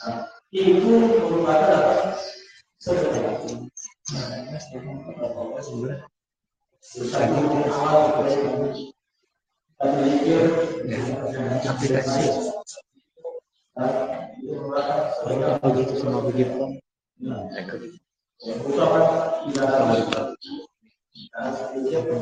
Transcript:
Itu merupakan apa? Sebenarnya. Aplikasi begitu sama begitu kan